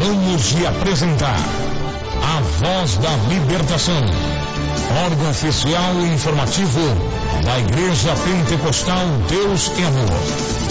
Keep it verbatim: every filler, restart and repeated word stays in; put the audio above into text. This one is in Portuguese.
Acabamos de apresentar A Voz da Libertação, órgão oficial e informativo da Igreja Pentecostal Deus e Amor.